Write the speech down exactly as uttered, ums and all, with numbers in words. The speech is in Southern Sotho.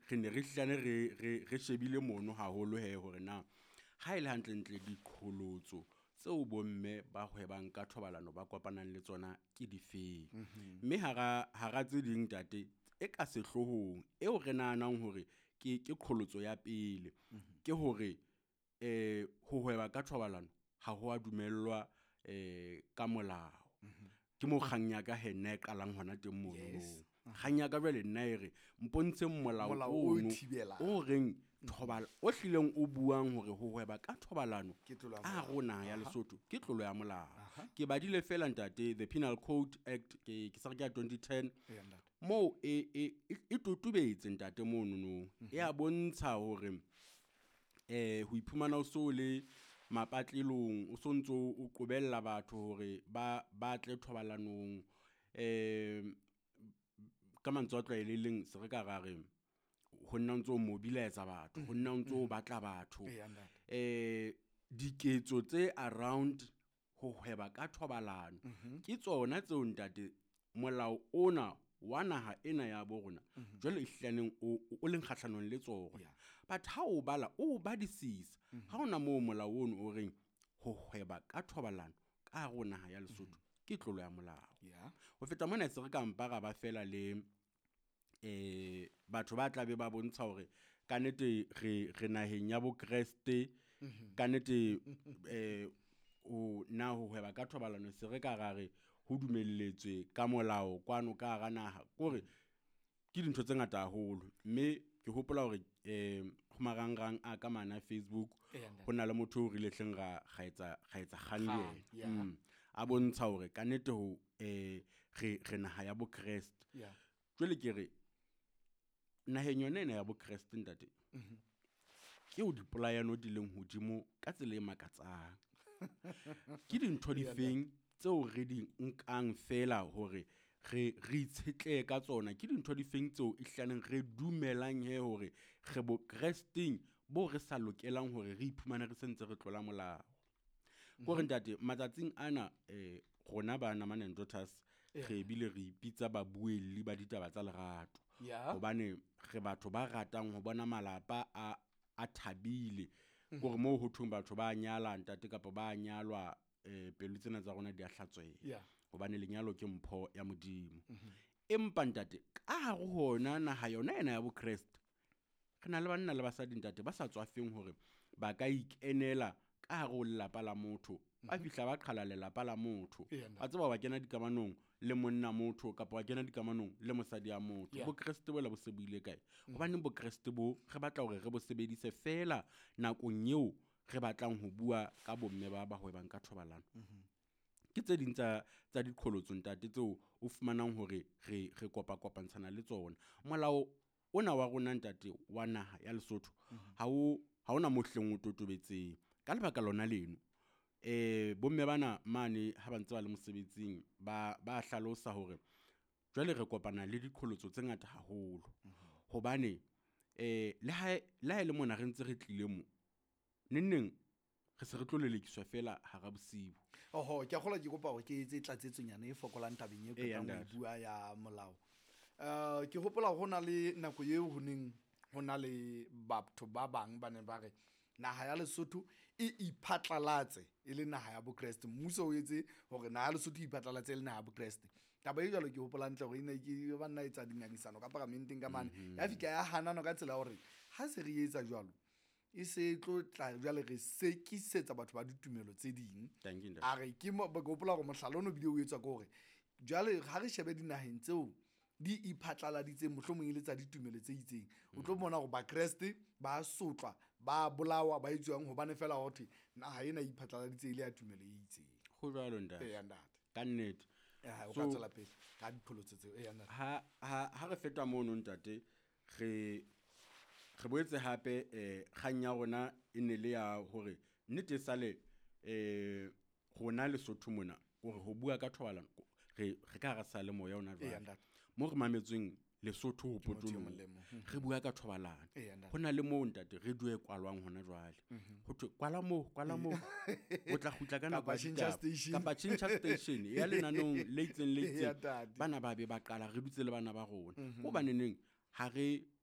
re ne re hlane re re re shebile mono haholo he hore na ha ile hantle ntle diqholotso tseo bomme ba hwebang ka thobalano ba kopanang le tsona ke difeng mme hara hara tse ding tate e ka sehlohong eo re nanang hore ke ke qholotso ya pele ke hore eh ho hweba ka thobalano ha ho a dumellwa eh ka molao ke mo kganya ka he nna e qalang hona teng mono kganya ka jwale nna ere mpontshe molao ono o reng thobala o hlileng o buang hore ho hweba ka thobalano a rona ya Lesotho ke tlolo ya molao ke badile fela ntate the Penal Code Act ke ke sa re ke twenty ten mo e e e tutubetse ntate mono no e a bontsha hore eh ho iphumana o so le mapatlelong o sontso o qobella batho hore ba batle thobalanong eh ka mantswe a tlwaeleng se re ka rare ho nna ntso mobilize batho ho nna ntso batla batho eh diketso tse around ho hweba ka thobalano ke tsona tseo ntate molao ona wa naha ena ya bo rona jwale ihlaneng o leng kgahlanong le tsona but ha o bala o badisisa ha ona mo molao ono o reng ho hweba ka thobalano ka rona ya Lesotho ke tlolo ya molao ho feta mona se re ka mpara ba fela le eh batho ba tlabe ba bontsha hore ka nete re re naheng ya bo Kreste ka nete eh o na ho hweba ka thobalano se re ka rare ho dumelletswe ka molao kwano ka ga naha gore ke dintho tse ngata haholo mme ke hopola hore eh ho marangrang a ka mana Facebook hona le motho o rile hleng ga gaetsa gaetsa kganle a bontsha hore ka nete ho eh re re naha ya bo Kreste jwale ke re naheng yona ena ya bo Kreste ntate ke o dipolayano di leng hodimo ka tsela e makatsang ke dintho di feng tseo re di nkang fela hore re re itshetle ka tsona ke dintho di feng tseo e hlaneng re dumelang he hore re bo Kresteng bo re sa lokelang hore re iphumane re sentse re tlola molao gore ntate matsatsing ana eh rona bana man and daughters re bile re ipitsa babuelli ba ditaba tsa lerato hobane re batho ba ratang ho bona malapa a a thabile gore mo ho thung batho ba nyala ntate kapa ba nyalwa eh pelo tsena tsa rona di a hlatsweha hobane lenyalo ke mpho ya modimo empa ntate ka go hona na ha yona ena ya bo Kriste re na le banna le basadi ntate ba sa tswafeng hore ba ka ikenela ka go lelapa la motho ba fihla ba qhala lelapa la motho a tseba ba kena dikamanong le monna motho kapa ba kena dikamanong le mosadi ya motho bo Kriste bo la bo se buile kae hobane bo Kriste bo re batla hore re bo sebedise fela nakong eo re batlang ho bua ka bomme ba ba hwebang ka thobalano ke tse ding tsa tsa diqholotso ntate tseo o fumanang hore re re kopa kopantshana le tsona molao ona wa rona ntate wa naha ya Lesotho ha o ha ona mohleng o totobetseng ka lebaka lona leno eh bomme bana mane ha ba ntse ba le mosebetsing ba ba hlalosa hore jwale re kopana le diqholotso tse ngata haholo hobane eh le ha le le mona re ntse re tlile mo nenneng re se re tlo lelekiswa fela ha ga bosibo oho ke a gola ke kopa gore ke etse tlatsetsonyana e fokolang tabeng e ka mo bua ya molao eh ke hopola go na le nako eo ho neng ho na le batho ba bang ba ne ba re naha ya Lesotho e iphatlalatse e le naha ya bo Kreste mmuso o etse hore naha ya Lesotho e iphatlalatse e le naha ya bo Kreste taba e jalo ke hopola ntle gore ina ke ba nna etsa dingangisano ka paramenteng ka mane ya fika ya hanana ka tsela hore ha se re etsa jalo e se tlo tla jwale re sekisetsa batho ba ditumelo tse ding a re ke mo ba gopola go mohlalono bile o etswa go gore jwale ha re shebe dinaheng tseo di iphatlaladitse mohlomong ile tsa ditumelo tse itseng o tlo bona go ba Kriste ba sotlwa ba bolawa ba itswang ho bane fela hothi naha ena iphatlaladitse ile ya tumelo e itseng go jwalo nda e ya ndate ka nnete eh o ka tsela pele ka dipholotshe tseo e ya ndate ha ha re feta mono ntate re re boetse hape eh kganya rona e ne le ya hore nnete sale eh gona Lesotho mona gore ho bua ka thobalano re re ka ga sa le moya ona jwale mo re mametsweng Lesotho ho potolong re bua ka thobalano hona le mo ntate re due kwalwang hona jwale ho thwe kwala mo kwala mo o tla khutla kana Kapa Chincha Station. kapa Chincha Station ya lenanong le itseng le itseng bana ba be ba qala re dutse le bana ba rona go baneneng ha re